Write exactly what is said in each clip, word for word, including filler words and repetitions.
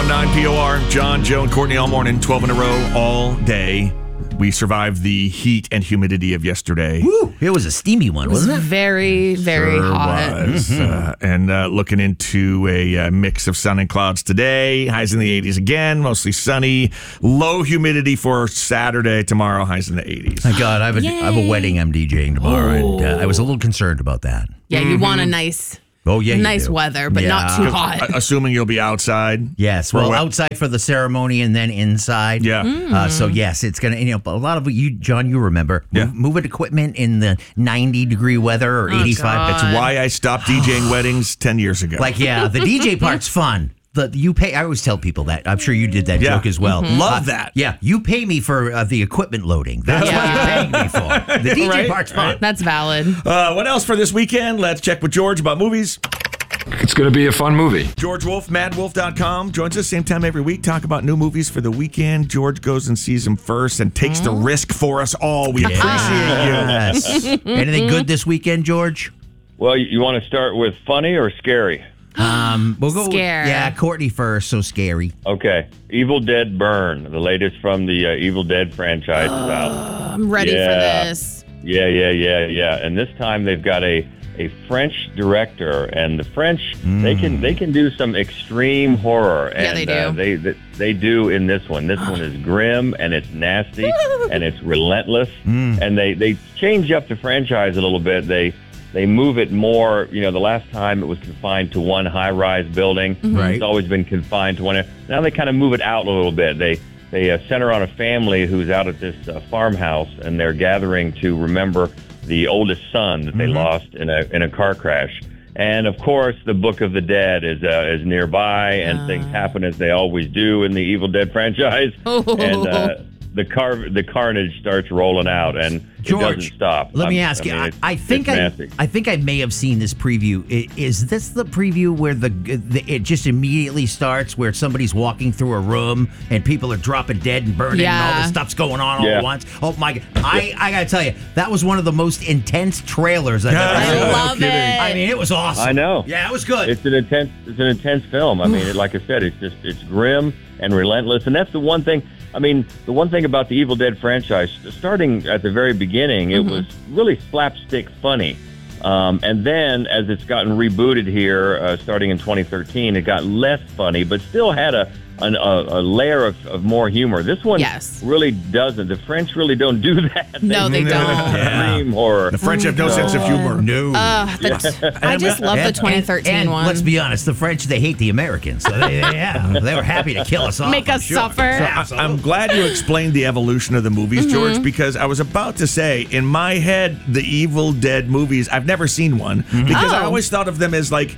nine P O R. John, Joe, and Courtney all morning, twelve in a row, all day. We survived the heat and humidity of yesterday. Woo! It was a steamy one, It was wasn't it? very, very Sure hot. was. Mm-hmm. Uh, and uh, looking into a uh, mix of sun and clouds today. Highs in the eighties again, mostly sunny. Low humidity for Saturday. Tomorrow, highs in the eighties. My God, I have a, I have a wedding I'm DJing tomorrow, and uh, I was a little concerned about that. Yeah, you want a nice, Oh, yeah, you nice do. weather, but Yeah. not too hot. Uh, Assuming you'll be outside. Yes, For well, what- outside for the ceremony and then inside. Yeah. Uh, so yes, it's gonna. You know, a lot of you, John, you remember, Yeah. move, moving equipment in the ninety degree weather or Oh, eighty-five. God. That's why I stopped DJing weddings ten years ago. Like, yeah, the D J part's fun. The you pay. I always tell people that. I'm sure you did that Yeah. joke as well. Love Uh, that. Yeah, you pay me for uh, the equipment loading. That's Yeah. what you're paying me for. The D J Right, part's fun. That's valid. Uh, what else for this weekend? Let's check with George about movies. It's going to be a fun movie. George Wolf, mad wolf dot com, joins us same time every week. Talk about new movies for the weekend. George goes and sees them first and takes the risk for us all. We appreciate you. Yes. Anything good this weekend, George? Well, you, you want to start with funny or scary? Um, we'll go. with- Scare. yeah, Courtney first. So scary. Okay. Evil Dead Burn, the latest from the uh, Evil Dead franchise is out. I'm ready Yeah. for this. Yeah, yeah, yeah, yeah. And this time they've got a, a French director, and the French they can they can do some extreme horror. Yeah, And, they do. Uh, they, they they do in this one. This one is grim and it's nasty and it's relentless. And they they change up the franchise a little bit. They They move it more, you know, the last time it was confined to one high-rise building. Right. It's always been confined to one. Now they kind of move it out a little bit. They they uh, center on a family who's out at this uh, farmhouse, and they're gathering to remember the oldest son that they lost in a in a car crash. And, of course, the Book of the Dead is uh, is nearby, and things happen as they always do in the Evil Dead franchise. Oh. And uh, the car the carnage starts rolling out, and George, it doesn't stop. Let me I'm- ask I you. mean, I, it's- I think it's I, nasty. I think I may have seen this preview. I- Is this the preview where the, the it just immediately starts where somebody's walking through a room and people are dropping dead and burning and all Yeah. this stuff's going on all Yeah. at once? Oh my God! I, I gotta tell you, that was one of the most intense trailers I've Yeah. ever I seen. No love kidding. it. I mean, it was awesome. I know. Yeah, it was good. It's an intense. It's an intense film. I mean, it, like I said, it's just it's grim and relentless, and that's the one thing. I mean, the one thing about the Evil Dead franchise, starting at the very beginning, it was really slapstick funny, um, and then as it's gotten rebooted here, uh, starting in twenty thirteen, it got less funny, but still had a an, a, a layer of, of more humor. This one Yes. really doesn't. The French really don't do that. No, they do don't. Extreme horror. The French have no sense of humor. no. Uh, that's, I just love the And- twenty thirteen and, and one. let's be honest, the French, they hate the Americans. So they, yeah, they were happy to kill us all. Make I'm us sure. suffer. Yeah, I- I'm glad you explained the evolution of the movies, Mm-hmm. George, because I was about to say, in my head, the Evil Dead movies, I've never seen one, because I Oh. always thought of them as like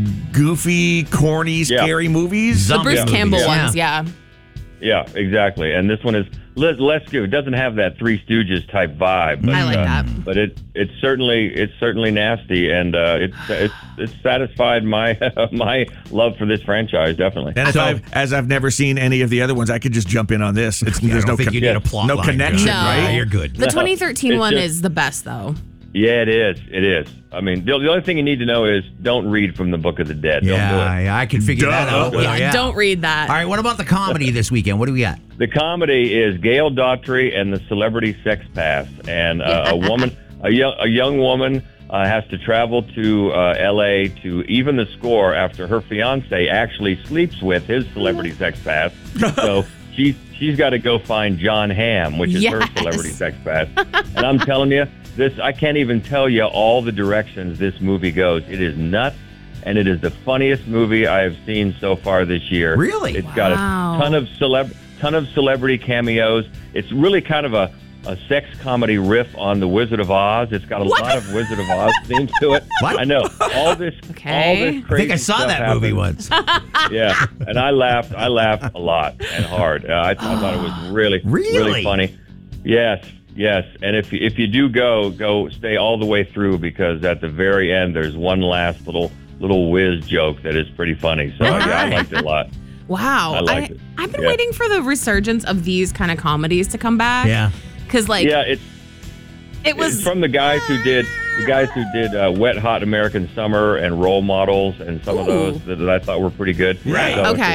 goofy, corny, Yeah. scary movies. the Zombie Bruce movies, Campbell yeah. ones, yeah. Yeah, exactly. And this one is le- less good. It doesn't have that Three Stooges type vibe. But, I like uh, that. But it it's certainly it's certainly nasty, and uh, it's it's it's satisfied my my love for this franchise definitely. And if So- I've, as I've never seen any of the other ones, I could just jump in on this. It's, Yeah, I there's don't no think con- you need a plot no line, connection, No. right? You're good. The twenty thirteen It's one just- is the best, though. Yeah, it is. It is. I mean, the, the only thing you need to know is don't read from the Book of the Dead. Don't do Yeah, it. yeah, I can figure Duh. that out. Yeah, Well, Yeah, don't read that. All right, what about the comedy this weekend? What do we got? The comedy is Gail Daughtry and the Celebrity Sex Pass, and uh, a woman, a young, a young woman, uh, has to travel to uh, L A to even the score after her fiance actually sleeps with his Celebrity Sex Pass. So she's she's got to go find John Hamm, which is her Yes. Celebrity Sex Pass. And I'm telling you, this I can't even tell you all the directions this movie goes. It is nuts. And it is the funniest movie I have seen so far this year. Really? It's got Wow. a ton of celeb, ton of celebrity cameos. It's really kind of a, a sex comedy riff on The Wizard of Oz. It's got a What? lot of Wizard of Oz themes to it. What? I know all this. Okay. All this I crazy think I saw stuff that movie happens. once. Yeah, and I laughed. I laughed a lot and hard. Uh, I, I thought it was really, Really? funny. Yes, yes. And if you- if you do go, go stay all the way through, because at the very end there's one last little little whiz joke that is pretty funny. So yeah, I right. liked it a lot. Wow. I liked it. I've been Yeah. waiting for the resurgence of these kind of comedies to come back. Yeah. Because, like, Yeah, it's it It's was. from the guys who did the guys who did uh, Wet Hot American Summer and Role Models and some of Ooh. those that, that I thought were pretty good. Right. So Okay. It's,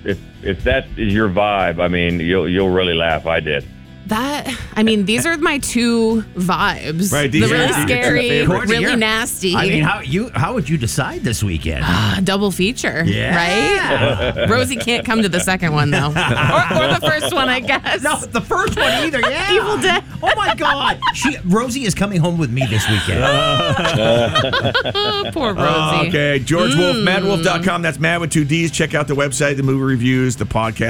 if if that is your vibe, I mean, you'll you'll really laugh. I did. That, I mean, these are my two vibes. Right, The these are really your two scary, favorites. really You're- nasty. I mean, how you how would you decide this weekend? double feature, Yeah. right? Rosie can't come to the second one, though. or, or the first one, I guess. No, the first one either. Yeah. Evil Dead. Oh my God. She Rosie is coming home with me this weekend. Oh, poor Rosie. Okay, George Wolf, mad wolf dot com. That's Mad with two D's. Check out the website, the movie reviews, the podcast.